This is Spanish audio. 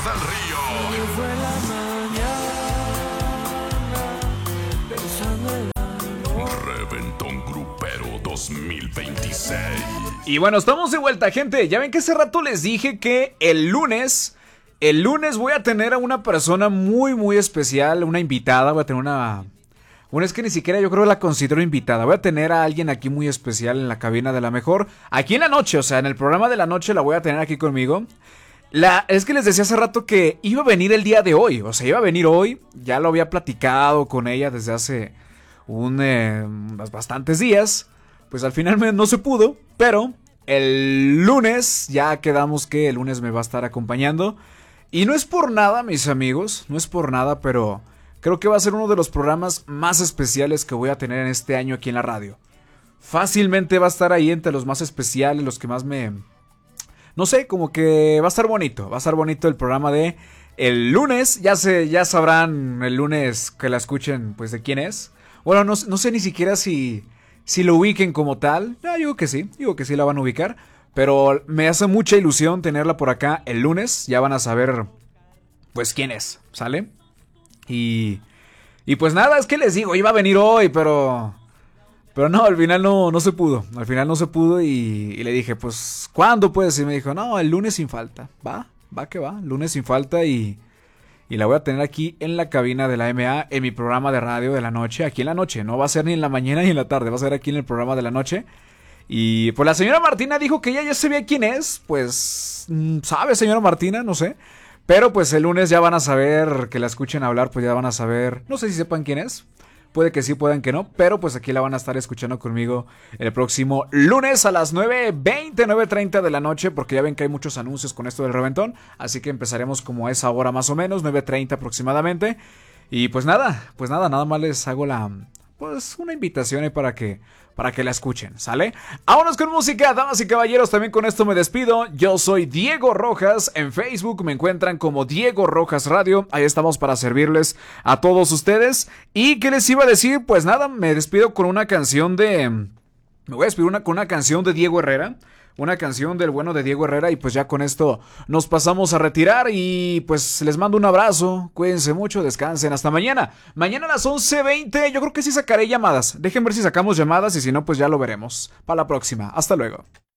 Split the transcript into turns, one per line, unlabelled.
del Río.
Fue la mañana pensando en
Reventón Grupero 2026.
Y bueno, estamos de vuelta, gente. Ya ven que hace rato les dije que el lunes voy a tener a una persona muy, muy especial, una invitada. Voy a tener una... Bueno, es que ni siquiera yo creo que la considero invitada. Voy a tener a alguien aquí muy especial en la cabina de La Mejor. Aquí en la noche, o sea, en el programa de la noche la voy a tener aquí conmigo. Es que les decía hace rato que iba a venir el día de hoy. O sea, iba a venir hoy. Ya lo había platicado con ella desde hace bastantes días. Pues al final no se pudo. Pero el lunes ya quedamos que el lunes me va a estar acompañando. Y no es por nada, mis amigos. No es por nada, pero... creo que va a ser uno de los programas más especiales que voy a tener en este año aquí en la radio. Fácilmente va a estar ahí entre los más especiales, los que más me... no sé, como que va a estar bonito. Va a estar bonito el programa de el lunes. Ya sabrán el lunes que la escuchen, pues, de quién es. Bueno, no sé ni siquiera si lo ubiquen como tal. Yo digo que sí la van a ubicar. Pero me hace mucha ilusión tenerla por acá el lunes. Ya van a saber, pues, quién es, ¿sale? Y pues nada, es que les digo, iba a venir hoy, pero no, al final no se pudo. Al final no se pudo y le dije, pues, ¿cuándo puedes? Y me dijo, no, el lunes sin falta. Va que va, lunes sin falta y la voy a tener aquí en la cabina de la MA, en mi programa de radio de la noche, aquí en la noche. No va a ser ni en la mañana ni en la tarde, va a ser aquí en el programa de la noche. Y pues la señora Martina dijo que ella ya sabía quién es, pues, ¿sabe, señora Martina? No sé. Pero pues el lunes ya van a saber, que la escuchen hablar, pues ya van a saber, no sé si sepan quién es, puede que sí, puedan que no, pero pues aquí la van a estar escuchando conmigo el próximo lunes a las 9:20, 9:30 de la noche, porque ya ven que hay muchos anuncios con esto del reventón, así que empezaremos como a esa hora más o menos, 9:30 aproximadamente, y pues nada más les hago una invitación ahí para que la escuchen, ¿sale? Vámonos con música, damas y caballeros, también con esto me despido. Yo soy Diego Rojas, en Facebook me encuentran como Diego Rojas Radio, ahí estamos para servirles a todos ustedes. ¿Y qué les iba a decir? Pues nada, me despido con una canción con una canción de Diego Herrera. Una canción del bueno de Diego Herrera y pues ya con esto nos pasamos a retirar y pues les mando un abrazo, cuídense mucho, descansen, hasta mañana. Mañana a las 11:20 yo creo que sí sacaré llamadas, dejen ver si sacamos llamadas y si no pues ya lo veremos. Para la próxima, hasta luego.